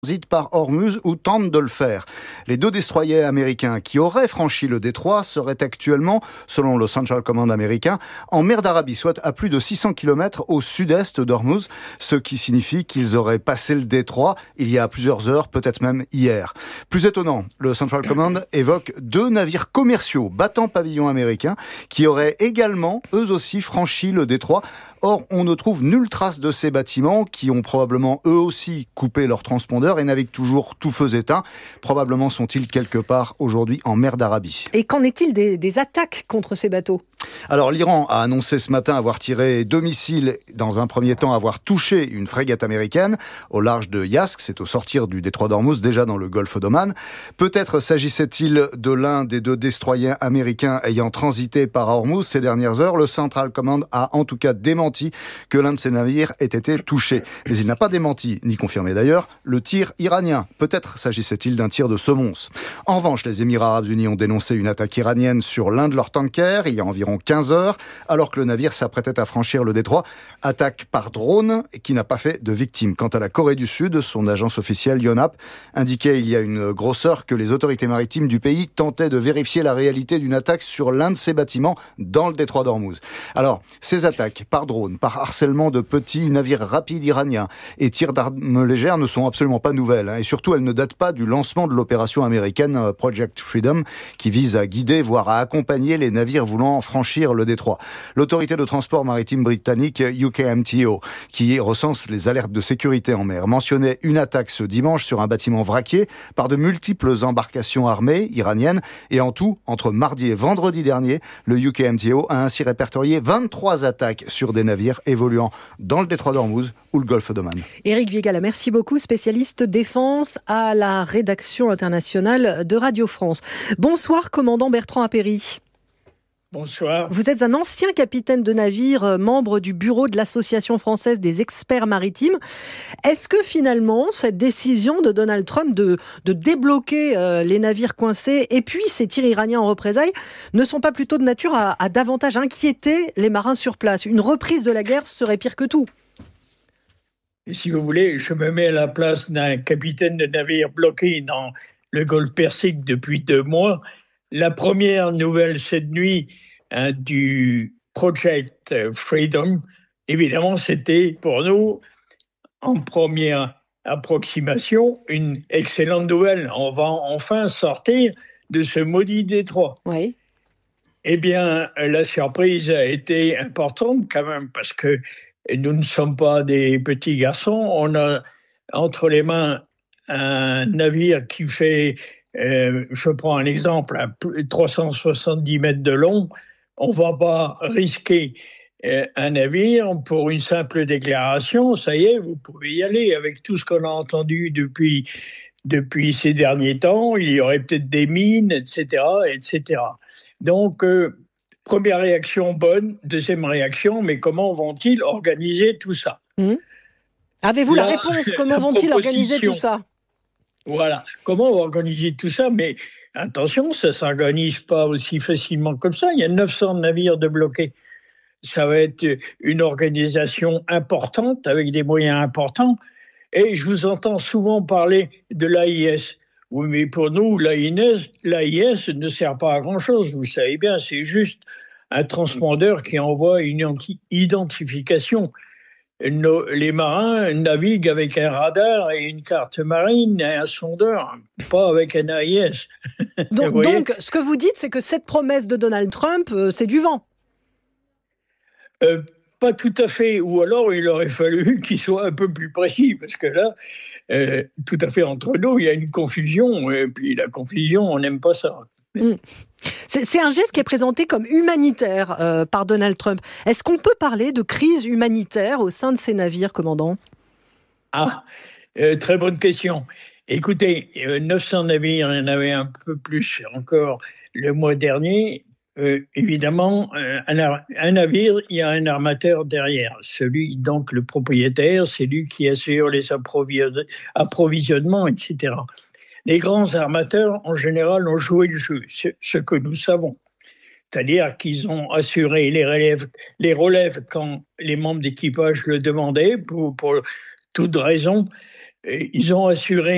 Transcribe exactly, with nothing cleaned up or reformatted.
transitent par Hormuz ou tentent de le faire. Les deux destroyers américains qui auraient franchi le détroit seraient actuellement, selon le Central Command américain, en mer d'Arabie, soit à plus de six cents kilomètres au sud-est d'Hormuz, ce qui signifie qu'ils auraient passé le détroit il y a plusieurs heures, peut-être même hier. Plus étonnant, le Central Command évoque deux navires commerciaux battant pavillon américain qui auraient également, eux aussi, franchi le détroit. Or, on ne trouve nulle trace de ces bâtiments qui ont probablement eux aussi coupé leur transpondeur et naviguent toujours tout feu éteint. Probablement sont-ils quelque part aujourd'hui en mer d'Arabie. Et qu'en est-il des, des attaques contre ces bateaux ? Alors l'Iran a annoncé ce matin avoir tiré deux missiles, dans un premier temps avoir touché une frégate américaine au large de Yask, c'est au sortir du détroit d'Ormuz, déjà dans le golfe d'Oman. Peut-être s'agissait-il de l'un des deux destroyers américains ayant transité par Ormuz ces dernières heures. Le Central Command a en tout cas démenti que l'un de ces navires ait été touché. Mais il n'a pas démenti, ni confirmé d'ailleurs, le tir iranien. Peut-être s'agissait-il d'un tir de semonce. En revanche, les Émirats arabes unis ont dénoncé une attaque iranienne sur l'un de leurs tankers il y a environ quinze heures, alors que le navire s'apprêtait à franchir le détroit. Attaque par drone qui n'a pas fait de victimes. Quant à la Corée du Sud, son agence officielle Yonhap indiquait il y a une grosse heure que les autorités maritimes du pays tentaient de vérifier la réalité d'une attaque sur l'un de ces bâtiments dans le détroit d'Ormuz. Alors, ces attaques par drone, par harcèlement de petits navires rapides iraniens et tirs d'armes légères ne sont absolument pas nouvelles. Hein, et surtout, elles ne datent pas du lancement de l'opération américaine Project Freedom qui vise à guider, voire à accompagner les navires voulant franchir le détroit. L'autorité de transport maritime britannique U K M T O, qui recense les alertes de sécurité en mer, mentionnait une attaque ce dimanche sur un bâtiment vraquier par de multiples embarcations armées iraniennes. Et en tout, entre mardi et vendredi dernier, le U K M T O a ainsi répertorié vingt-trois attaques sur des navires évoluant dans le détroit d'Ormuz ou le golfe d'Oman. Éric Viegala, merci beaucoup, spécialiste défense à la rédaction internationale de Radio France. Bonsoir, commandant Bertrand Appéry. Bonsoir. Vous êtes un ancien capitaine de navire, membre du bureau de l'Association française des experts maritimes. Est-ce que finalement, cette décision de Donald Trump de, de débloquer euh, les navires coincés et puis ces tirs iraniens en représailles ne sont pas plutôt de nature à, à davantage inquiéter les marins sur place ? Une reprise de la guerre serait pire que tout. Et si vous voulez, je me mets à la place d'un capitaine de navire bloqué dans le golfe Persique depuis deux mois. La première nouvelle cette nuit hein, du Project Freedom, évidemment, c'était pour nous, en première approximation, une excellente nouvelle. On va enfin sortir de ce maudit détroit. Oui. Eh bien, la surprise a été importante quand même, parce que nous ne sommes pas des petits garçons. On a entre les mains un navire qui fait... Euh, je prends un exemple, à trois cent soixante-dix mètres de long. On ne va pas risquer euh, un navire pour une simple déclaration. Ça y est, vous pouvez y aller. Avec tout ce qu'on a entendu depuis, depuis ces derniers temps, il y aurait peut-être des mines, et cetera, et cetera. Donc, euh, première réaction bonne, deuxième réaction, mais comment vont-ils organiser tout ça ? Mmh. Avez-vous la, la réponse ? Comment la vont-ils organiser tout ça ? Voilà. Comment on va organiser tout ça ? Mais attention, ça ne s'organise pas aussi facilement comme ça. Il y a neuf cents navires de bloqués. Ça va être une organisation importante, avec des moyens importants. Et je vous entends souvent parler de l'A I S. Oui, mais pour nous, l'A I S, l'A I S ne sert pas à grand-chose. Vous savez bien, c'est juste un transpondeur qui envoie une identification. Nos, les marins naviguent avec un radar et une carte marine et un sondeur, pas avec un A I S. Donc, donc, ce que vous dites, c'est que cette promesse de Donald Trump, euh, c'est du vent. euh, Pas tout à fait. Ou alors, il aurait fallu qu'il soit un peu plus précis, parce que là, euh, tout à fait entre nous, il y a une confusion. Et puis la confusion, on n'aime pas ça. Mmh. C'est, c'est un geste qui est présenté comme humanitaire euh, par Donald Trump. Est-ce qu'on peut parler de crise humanitaire au sein de ces navires, commandant ? Ah, euh, très bonne question. Écoutez, euh, neuf cents navires, il y en avait un peu plus encore le mois dernier. Euh, évidemment, euh, un, ar- un navire, il y a un armateur derrière. Celui, donc le propriétaire, c'est lui qui assure les approvi- approvisionnements, et cetera. Les grands armateurs, en général, ont joué le jeu, ce, ce que nous savons. C'est-à-dire qu'ils ont assuré les relèves, les relèves quand les membres d'équipage le demandaient, pour, pour toute raison. Ils ont assuré